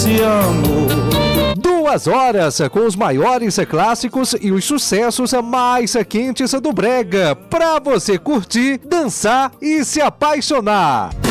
Esse amor. 2 horas com os maiores clássicos e os sucessos mais quentes do brega, pra você curtir, dançar e se apaixonar.